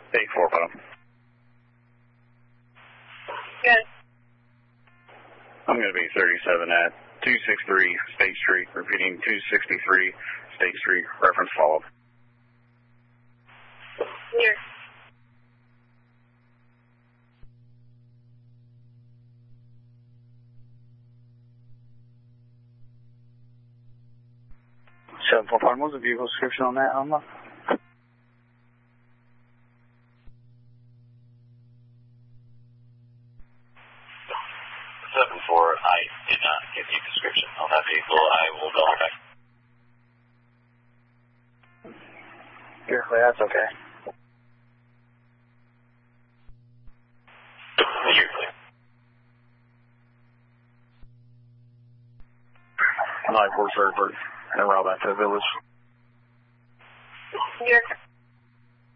8-4, put 'em. Good. I'm going to be 37 at 263 State Street, repeating 263 State Street, reference followed. Here. What was the vehicle description on that, Alma? 7-4, I did not get the description on that vehicle. I will call her back. You're clear, that's okay. You're clear. 9-4, and route back to the village. You're